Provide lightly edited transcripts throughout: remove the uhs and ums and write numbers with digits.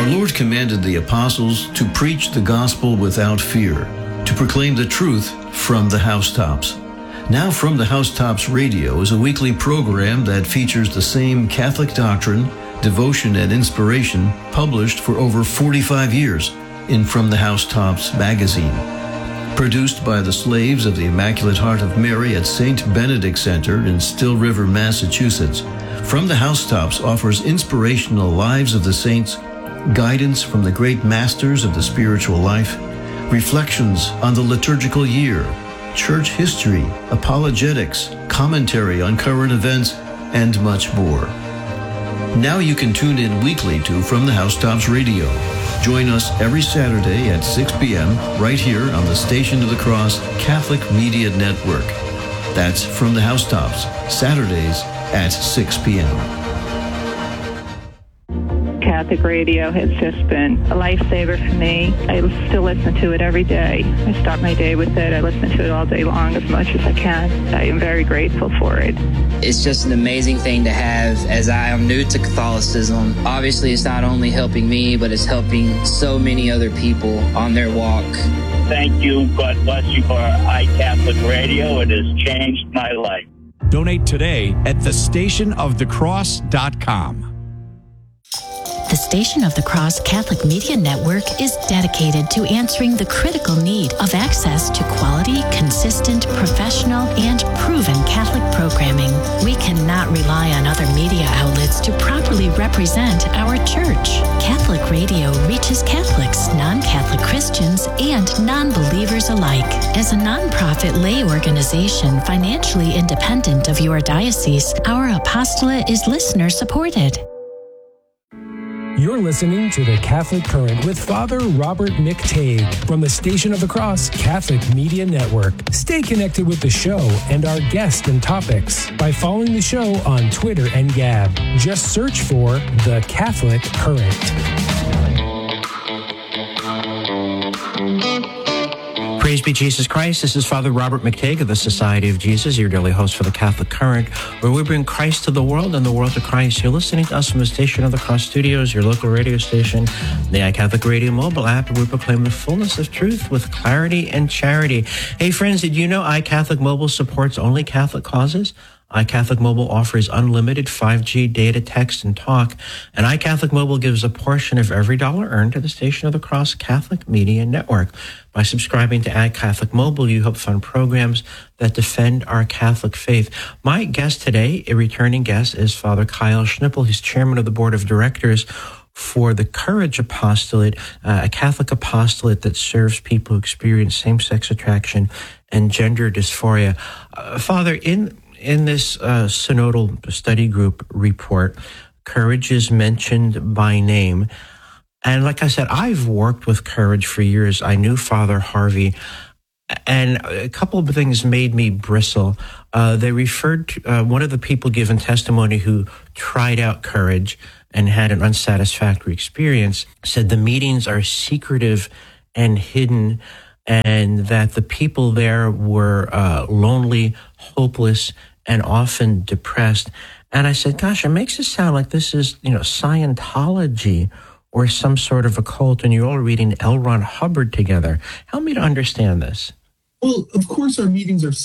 Our Lord commanded the apostles to preach the gospel without fear, to proclaim the truth from the housetops. Now From the Housetops Radio is a weekly program that features the same Catholic doctrine, devotion, and inspiration published for over 45 years in From the Housetops magazine. Produced by the slaves of the Immaculate Heart of Mary at St. Benedict Center in Still River, Massachusetts, From the Housetops offers inspirational lives of the saints, guidance from the great masters of the spiritual life, reflections on the liturgical year, church history, apologetics, commentary on current events, and much more. Now you can tune in weekly to From the Housetops Radio. Join us every Saturday at 6 p.m. right here on the Station of the Cross Catholic Media Network. That's From the Housetops, Saturdays at 6 p.m. Catholic radio has just been a lifesaver for me. I still listen to it every day. I start my day with it. I listen to it all day long as much as I can. I am very grateful for it. It's just an amazing thing to have, as I am new to Catholicism. Obviously, it's not only helping me, but it's helping so many other people on their walk. Thank you. God bless you for iCatholic Radio. It has changed my life. Donate today at thestationofthecross.com. The Station of the Cross Catholic Media Network is dedicated to answering the critical need of access to quality, consistent, professional, and proven Catholic programming. We cannot rely on other media outlets to properly represent our church. Catholic radio reaches Catholics, non-Catholic Christians, and non-believers alike. As a nonprofit lay organization financially independent of your diocese, our apostolate is listener-supported. You're listening to The Catholic Current with Father Robert McTague from the Station of the Cross Catholic Media Network. Stay connected with the show and our guests and topics by following the show on Twitter and Gab. Just search for The Catholic Current. Praise be Jesus Christ. This is Father Robert McTague of the Society of Jesus, your daily host for the Catholic Current, where we bring Christ to the world and the world to Christ. You're listening to us from the Station of the Cross Studios, your local radio station, the iCatholic Radio mobile app, where we proclaim the fullness of truth with clarity and charity. Hey friends, did you know iCatholic Mobile supports only Catholic causes? iCatholic Mobile offers unlimited 5G data, text, and talk, and iCatholic Mobile gives a portion of every dollar earned to the Station of the Cross Catholic Media Network. By subscribing to iCatholic Mobile, you help fund programs that defend our Catholic faith. My guest today, a returning guest, is Father Kyle Schnippel. He's chairman of the board of directors for the Courage Apostolate, a Catholic apostolate that serves people who experience same-sex attraction and gender dysphoria. Father, in this synodal study group report, Courage is mentioned by name. And like I said, I've worked with Courage for years. I knew Father Harvey, and a couple of things made me bristle. They referred to one of the people given testimony who tried out Courage and had an unsatisfactory experience, said the meetings are secretive and hidden, and that the people there were lonely, hopeless, and often depressed. And I said, gosh, it makes it sound like this is, Scientology or some sort of a cult, and you're all reading L. Ron Hubbard together. Help me to understand this. Well, of course, our meetings are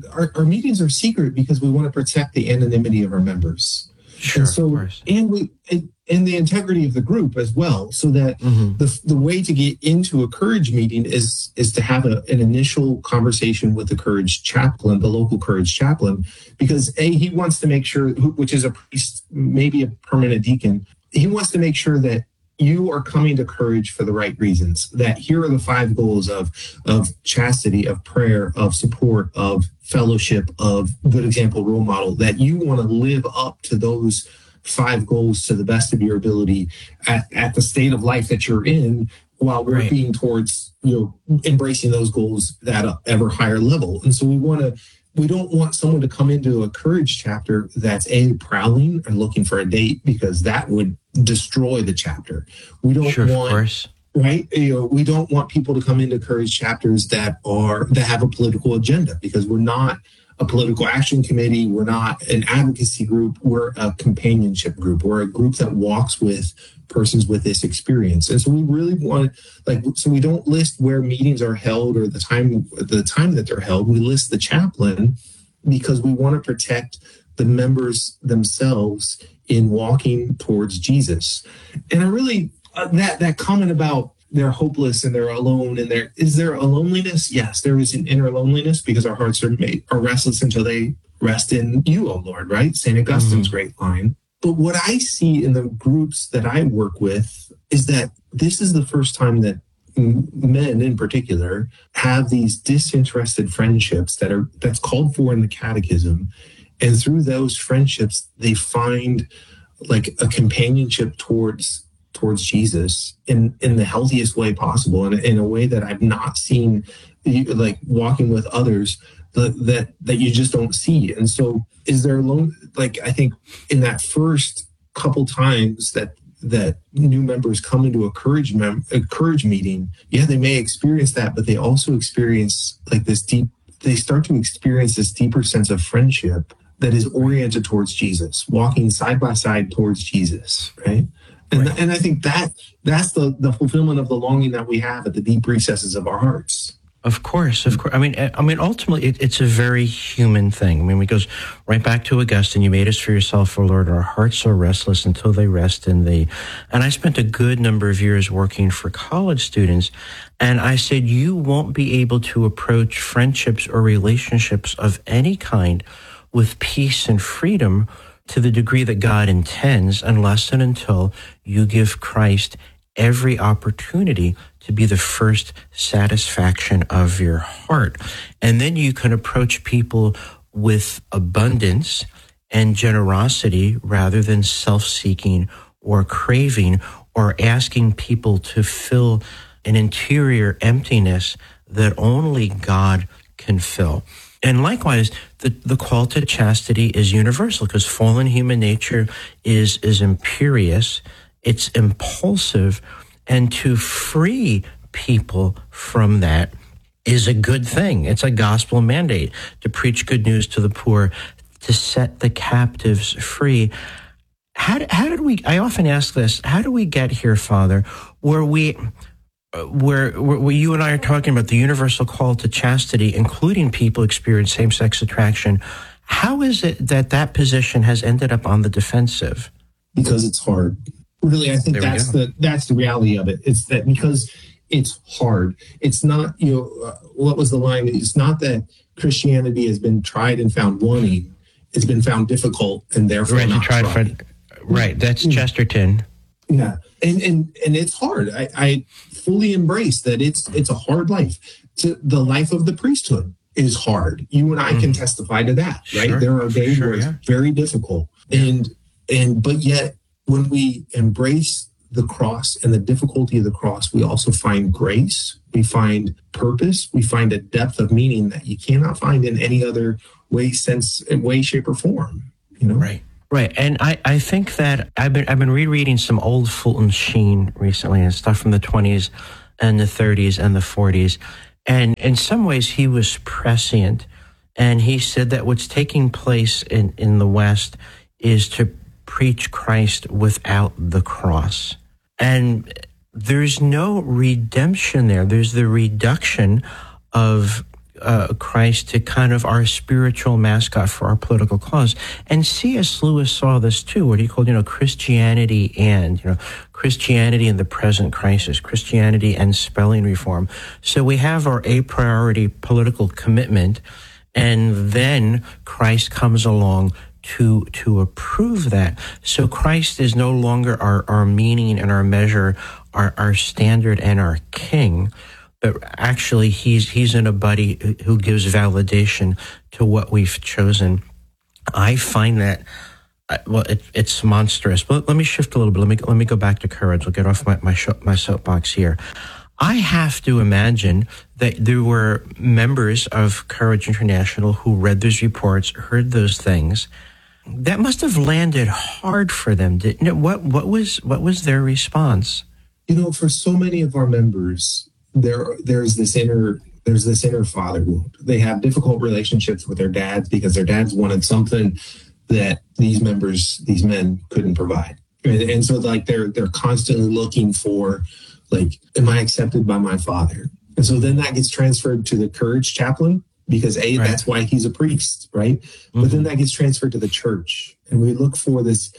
secret because we want to protect the anonymity of our members. Sure, and so, of course. And the integrity of the group as well, so that the way to get into a Courage meeting is to have an initial conversation with the Courage chaplain, the local Courage chaplain, because he wants to make sure, which is a priest, maybe a permanent deacon, he wants to make sure that you are coming to Courage for the right reasons, that here are the 5 goals of chastity, of prayer, of support, of fellowship, of good example, role model, that you want to live up to those 5 goals to the best of your ability at the state of life that you're in, while working towards, embracing those goals at an ever higher level. And so we don't want someone to come into a Courage chapter that's prowling and looking for a date, because that would destroy the chapter. We don't want, of course. Right? We don't want people to come into Courage chapters that have a political agenda, because we're not a political action committee. We're not an advocacy group. We're a companionship group. We're a group that walks with persons with this experience. And so we really want, so we don't list where meetings are held or the time that they're held. We list the chaplain because we want to protect the members themselves in walking towards Jesus. And I really, that comment about they're hopeless and they're alone and is there a loneliness? Yes, there is an inner loneliness because our hearts are restless until they rest in you, O Lord, right? St. Augustine's great line. But what I see in the groups that I work with is that this is the first time that men in particular have these disinterested friendships that's called for in the catechism. And through those friendships, they find like a companionship towards Jesus in the healthiest way possible, and in a way that I've not seen, like walking with others that you just don't see. And so is there I think in that first couple times that new members come into a courage meeting, they may experience that, but they also experience they start to experience this deeper sense of friendship that is oriented towards Jesus, walking side by side towards Jesus, right? And I think that's the fulfillment of the longing that we have at the deep recesses of our hearts. Of course. I mean, ultimately, it's a very human thing. I mean, it goes right back to Augustine. You made us for yourself, O Lord. Our hearts are restless until they rest in thee. And I spent a good number of years working for college students, and I said, you won't be able to approach friendships or relationships of any kind with peace and freedom to the degree that God intends, unless and until you give Christ every opportunity to be the first satisfaction of your heart. And then you can approach people with abundance and generosity rather than self-seeking or craving or asking people to fill an interior emptiness that only God can fill. And likewise, the call to chastity is universal because fallen human nature is imperious, it's impulsive, and to free people from that is a good thing. It's a gospel mandate to preach good news to the poor, to set the captives free. How did we, I often ask this, how do we get here, Father, where you and I are talking about the universal call to chastity, including people experience same-sex attraction? How is it that position has ended up on the defensive? Because it's hard. Really, I think that's the reality of it. It's that because it's hard. It's not, what was the line? It's not that Christianity has been tried and found wanting. It's been found difficult and therefore not tried. Right, that's Chesterton. Yeah, and it's hard. I fully embrace that it's a hard life. The life of the priesthood is hard. You and I can testify to that, right? Sure. There are days where it's very difficult. But yet when we embrace the cross and the difficulty of the cross, we also find grace, we find purpose, we find a depth of meaning that you cannot find in any other way, shape, or form. Right. And I think that I've been rereading some old Fulton Sheen recently, and stuff from the 20s and the 30s and the 40s. And in some ways he was prescient. And he said that what's taking place in the West is to preach Christ without the cross. And there's no redemption there. There's the reduction of Christ to kind of our spiritual mascot for our political cause. And C.S. Lewis saw this too, what he called, Christianity and the present crisis, Christianity and spelling reform. So we have our a priori political commitment, and then Christ comes along to approve that. So Christ is no longer our meaning and our measure, our standard and our king, but actually he's in a buddy who gives validation to what we've chosen. I find that, it's monstrous. But let me shift a little bit. Let me go back to courage. I'll get off my soapbox here. I have to imagine that there were members of Courage International who read those reports, heard those things. That must have landed hard for them, didn't it? What was their response? For so many of our members, there's this inner There's this inner father wound. They have difficult relationships with their dads because their dads wanted something that these men couldn't provide. And so like they're constantly looking for, like, am I accepted by my father? And so then that gets transferred to the Courage chaplain because that's why he's a priest, right? Mm-hmm. But then that gets transferred to the church. And we look for this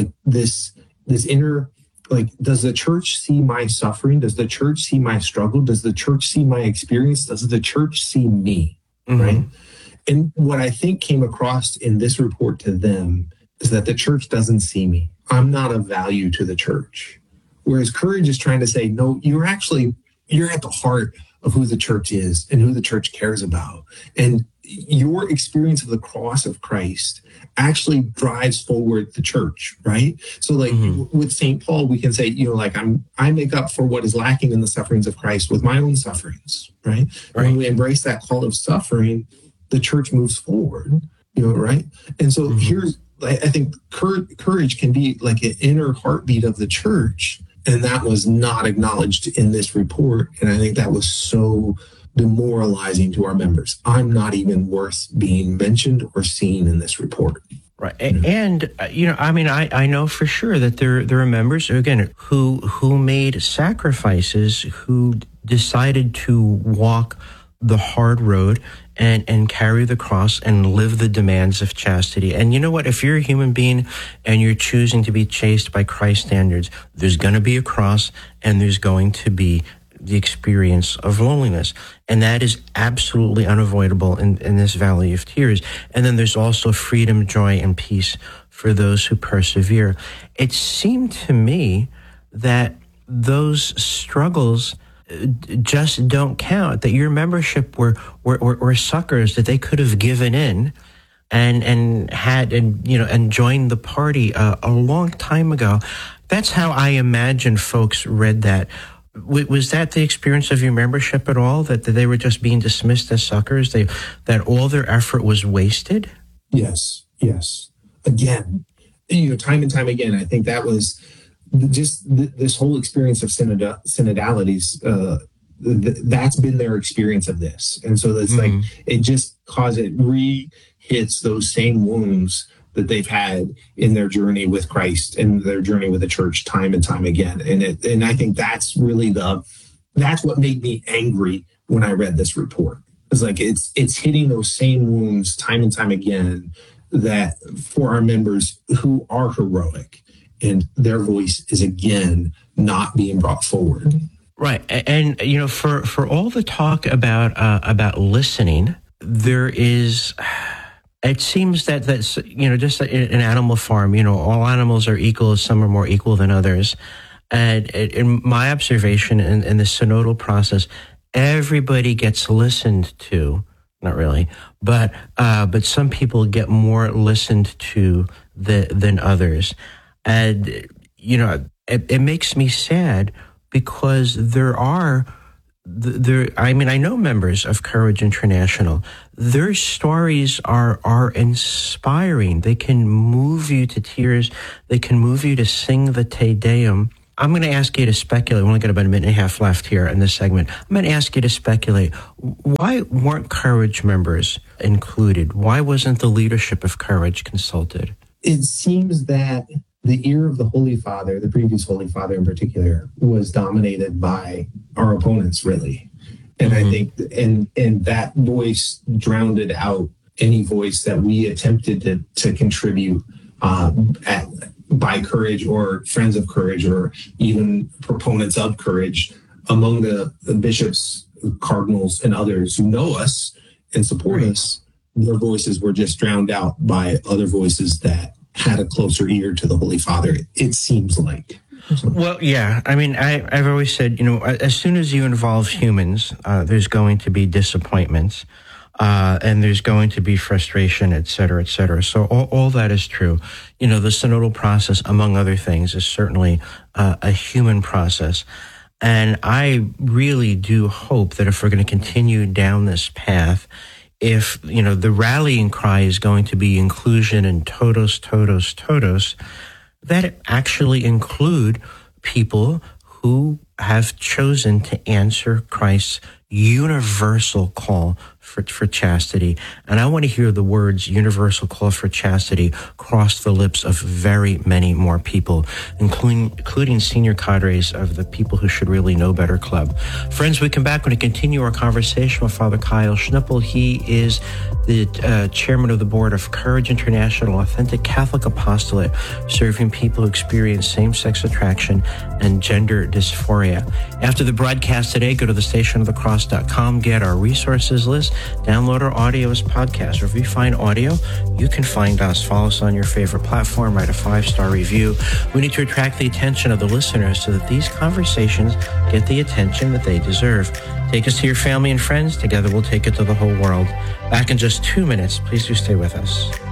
inner, like, does the church see my suffering? Does the church see my struggle? Does the church see my experience? Does the church see me? Mm-hmm. Right? And what I think came across in this report to them is that the church doesn't see me. I'm not of value to the church. Whereas Courage is trying to say, no, you're at the heart of who the church is and who the church cares about. And your experience of the cross of Christ actually drives forward the church, right? So like with St. Paul, we can say, like I make up for what is lacking in the sufferings of Christ with my own sufferings, right? When we embrace that call of suffering, the church moves forward, right? And so I think courage can be like an inner heartbeat of the church. And that was not acknowledged in this report. And I think that was so demoralizing to our members. I'm not even worth being mentioned or seen in this report. Right. And, I know for sure that there are members, again, who made sacrifices, who decided to walk the hard road and carry the cross and live the demands of chastity. And you know what? If you're a human being and you're choosing to be chaste by Christ's standards, there's going to be a cross and there's going to be the experience of loneliness. And that is absolutely unavoidable in this valley of tears. And then there's also freedom, joy, and peace for those who persevere. It seemed to me that those struggles just don't count, that your membership were suckers that they could have given in and joined the party a long time ago. That's how I imagine folks read that. Was that the experience of your membership at all, that they were just being dismissed as suckers, that all their effort was wasted? Yes. Again, time and time again, I think that was just this whole experience of synodalities, that's been their experience of this. And so it's like, it re-hits those same wounds that they've had in their journey with Christ and their journey with the church time and time again. And I think that's really that's what made me angry when I read this report. It's like, it's hitting those same wounds time and time again, that for our members who are heroic, and their voice is again not being brought forward. Right, and for all the talk about listening, there is. It seems that's just an animal farm. All animals are equal. Some are more equal than others. And in my observation in the synodal process, everybody gets listened to. Not really, but some people get more listened to than others. And, it makes me sad because I know members of Courage International. Their stories are inspiring. They can move you to tears. They can move you to sing the Te Deum. I'm going to ask you to speculate. We only got about a minute and a half left here in this segment. I'm going to ask you to speculate. Why weren't Courage members included? Why wasn't the leadership of Courage consulted? It seems that the ear of the Holy Father, the previous Holy Father in particular, was dominated by our opponents, really. And I think, and that voice drowned out any voice that we attempted to contribute by Courage or Friends of Courage or even proponents of Courage among the bishops, cardinals, and others who know us and support us. Their voices were just drowned out by other voices that had a closer ear to the Holy Father, it seems like. Well, yeah. I mean, I've always said, as soon as you involve humans, there's going to be disappointments, and there's going to be frustration, et cetera, et cetera. So all that is true. The synodal process, among other things, is certainly a human process. And I really do hope that if we're going to continue down this path, if, the rallying cry is going to be inclusion and todos, todos, todos, that it actually include people who have chosen to answer Christ's universal call for chastity. And I want to hear the words universal call for chastity cross the lips of very many more people, including senior cadres of the People Who Should Really Know Better Club. Friends, we come back. We're going to continue our conversation with Father Kyle Schnippel. He is the chairman of the board of Courage International, Authentic Catholic Apostolate, serving people who experience same-sex attraction and gender dysphoria. After the broadcast today, go to thestationofthecross.com, get our resources list, download our audio as podcast. Or if you find audio, you can find us. Follow us on your favorite platform, write a 5-star review. We need to attract the attention of the listeners so that these conversations get the attention that they deserve. Take us to your family and friends. Together we'll take it to the whole world. Back in just 2 minutes. Please do stay with us.